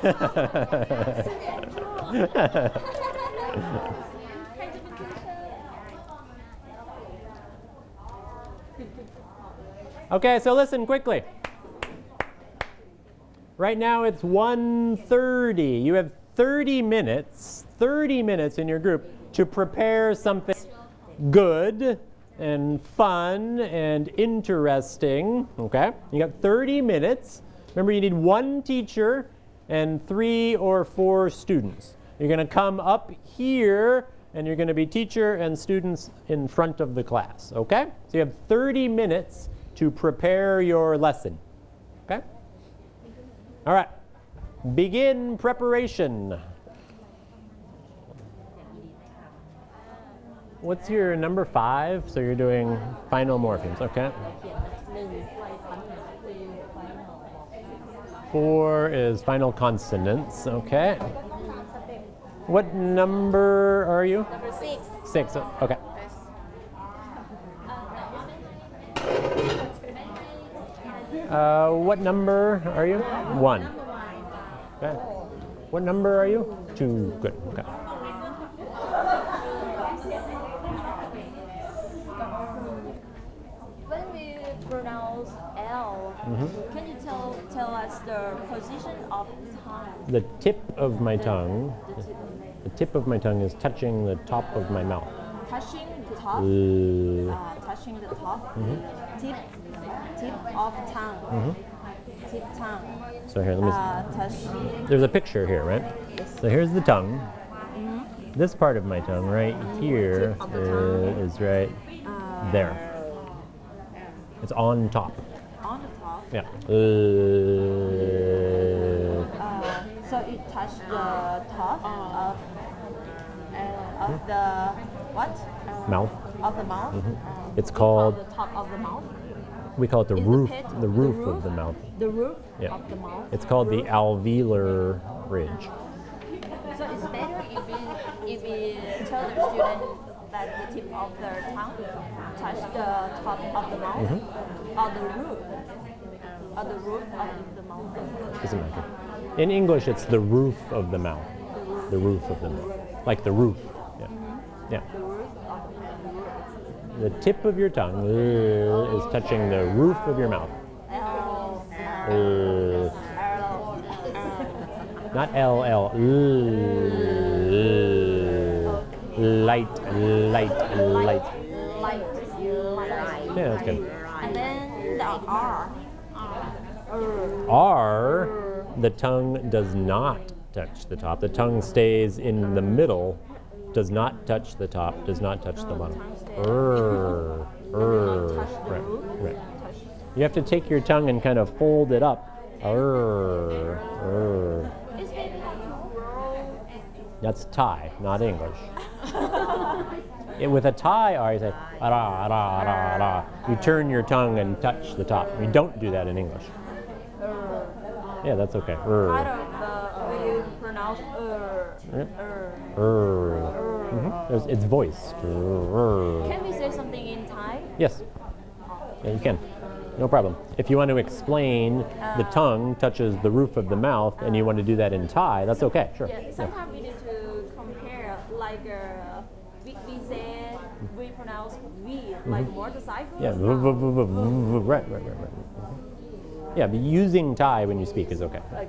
Okay, so listen quickly. Right now it's 1:30. You have 30 minutes in your group to prepare something good and fun and interesting. Okay, you got 30 minutes. Remember, you need one teacher and 3 or 4 students. You're going to come up here and you're going to be teacher and students in front of the class. Okay, so you have 30 minutes to prepare your lesson. Okay, all right, begin preparation. What's your number 5? So you're doing final morphemes, okay? 4 is final consonants, okay? What number are you? Number 6. 6, okay. What number are you? 1. Okay. What number are you? 2, good, okay. When we pronounce L, can you tell us the position of the tongue? The tip of my tongue. The tip of my tongue is touching the top of my mouth. Touching the top. Touching the top. Tip of tongue. Tip tongue. So here, let me touch. There's a picture here, right? Yes. So here's the tongue. This part of my tongue right here is right there. It's on top. On the top. Yeah. So it touched the top of the what? Mouth. Of the mouth. It's called. The top of the mouth. We call it the roof. The roof of the mouth. The roof Yeah. of the mouth. It's called the alveolar ridge. So it's better if we tell the student that the tip of their tongue touch the top of the mouth or the roof of the mouth. Doesn't matter. In English, it's the roof of the mouth. The roof of the mouth. Like the roof. Yeah. Yeah. The roof of The tip of your tongue is touching the roof of your mouth. Not L, L. Light. Yeah, that's good. And then the R. R, the tongue does not touch the top. The tongue stays in the middle, does not touch the top, does not touch the bottom. Right. You have to take your tongue and kind of fold it up. That's Thai, not English. With a Thai R, you say, ra, ra, ra, ra. You turn your tongue and touch the top. You don't do that in English. Yeah, that's okay. Part of the way you pronounce It's voiced. Can we say something in Thai? Yes. Yeah, you can. No problem. If you want to explain the tongue touches the roof of the mouth and you want to do that in Thai, that's okay. Sure. Yeah, sometimes we need to compare, like we say, we pronounce V, like motorcycle. Yeah, right. Yeah, but using Thai when you speak is okay. Okay.